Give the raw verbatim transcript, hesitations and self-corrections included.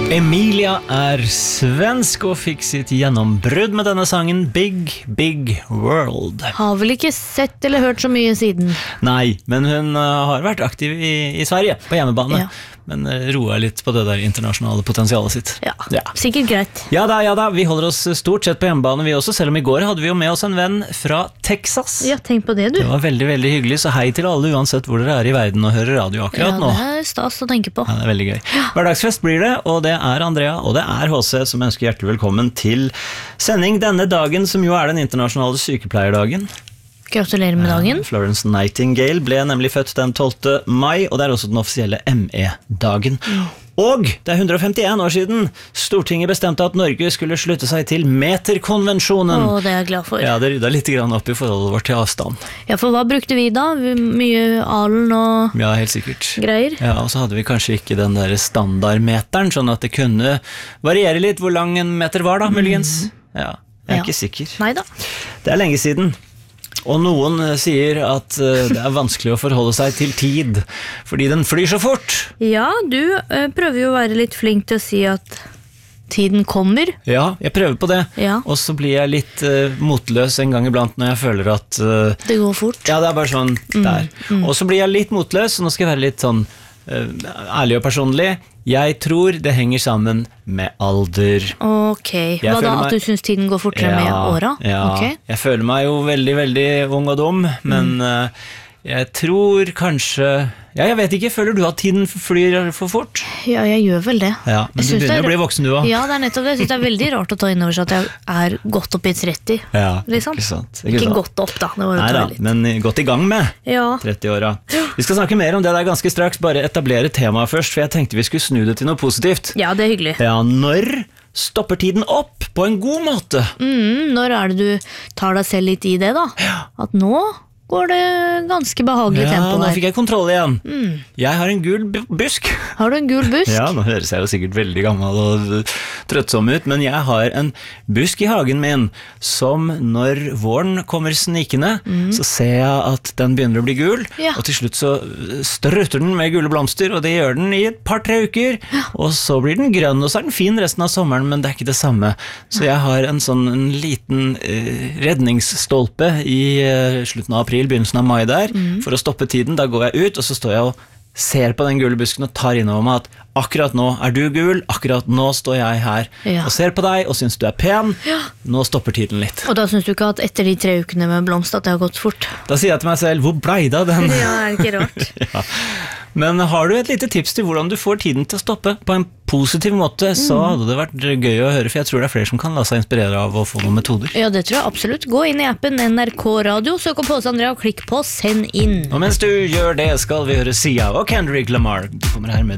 Emilia er svensk og fikk sitt gjennombrudd med denne sangen Big, Big World. Har vel ikke sett eller hørt så mye siden. Nei, men hun uh, har vært aktiv i, i Sverige, på hjemmebane. Ja. Men uh, roer litt på det der internasjonale potensialet sitt. Ja, ja, sikkert greit. Ja da, ja da, vi holder oss stort sett på hjemmebane vi også, selv om i går hadde vi jo med oss en venn fra Texas. Ja, tenk på det du. Det var veldig, veldig hyggelig, så hei til alle uansett hvor dere er i verden og hører radio akkurat nå. Ja, det er stas å tenke på. Ja, det er veldig gøy. Hverdagsfest blir det, og det er Andrea, og det er H C som ønsker hjertelig velkommen til sending denne dagen, som jo er den internasjonale sykepleierdagen. Gratulerer med dagen. Florence Nightingale ble nemlig født den tolvte mai, og det er også den offisielle M E-dagen. Mm. Og det er hundre og femtien år siden Stortinget bestemte at Norge skulle slutte seg til meterkonvensjonen. Åh, det er jeg glad for. Ja, det rydda litt grann opp i forholdet vårt til avstand. Ja, for hva brukte vi da? Mye alen og ja, helt sikkert. Greier. Ja, og så hadde vi kanskje ikke den der standardmeteren, sånn at det kunne variere litt hvor lang en meter var da, muligens. Ja, jeg er ja. ikke sikker. Neida. Det er lenge siden. Og noen sier at det er vanskelig å forholde seg til tid, fordi den flyr så fort. Ja, du uh, prøver jo å være litt flink til å si at tiden kommer. Ja, jeg prøver på det. Ja. Og så blir jeg litt uh, motløs en gang iblant når jeg føler at uh, det går fort. Ja, det er bare sånn der. Mm, mm. Og så blir jeg litt motløs, og nå skal jeg være litt sånn uh, ærlig og personlig. Jeg tror det henger sammen med alder. Ok, hva da? Meg... At du synes tiden går fortere ja, med åra? Ja, okay. Jeg føler meg jo veldig, veldig ung og dum, men mm. uh, jeg tror kanskje... Ja, jeg vet ikke, føler du at tiden flyr for fort? Ja, jeg gjør vel det. Ja, men du begynner er... å bli voksen du også. Ja, det er nettopp det. Jeg synes det er veldig rart å ta inn over seg at jeg er godt opp i tretti. Ja, liksom. ikke sant. Ikke, ikke sant. Godt opp da. Det var Nei da, men godt i gang med ja. tretti-åra. Vi skal snakke mer om det der ganske straks, bare etablere temaet først, for jeg tenkte vi skulle snu det til noe positivt. Ja, det er hyggelig. Ja, når stopper tiden opp på en god måte? Mm, når er det du tar deg selv litt i det da? Ja. At nå går det ganske behagelig ja, tempo der. Ja, nå fikk jeg kontroll igjen. Mm. Jeg har en gul busk. Har du en gul busk? Ja, nå høres jeg jo sikkert veldig gammel og trøttsom ut, men jeg har en busk i hagen min, som når våren kommer snikende, mm. så ser jeg at den begynner å bli gul, ja. Og til slutt så strutter den med gule blomster, og det gjør den i et par-tre uker, ja. Og så blir den grønn, og så er den fin resten av sommeren, men det er ikke det samme. Så jeg har en sånn en liten uh, redningsstolpe i uh, slutten av april, begynnelsen av mai der, mm. for å stoppe tiden. Da går jeg ut, og så står jeg og ser på den gule busken og tar innover meg at akkurat nå er du gul, akkurat nå står jeg her ja. Og ser på deg og synes du er pen. Ja. Nå stopper tiden litt. Og da synes du ikke at etter de tre ukene med blomst at det har gått fort? Da sier jeg til meg selv, hvor blei det av den? Ja, er det ikke rart? Ja. Men har du et lite tips til hvordan du får tiden til å stoppe på en positiv måte, så hadde det vært gøy å høre, for jeg tror det er flere som kan la seg inspirere av å få noen metoder. Ja, det tror jeg absolutt. Gå inn i appen N R K Radio, søk opp Påse Andrea og klikk på Send inn. Og mens du gjør det skal vi høre Sia og Kendrick Lamar. Du kommer her med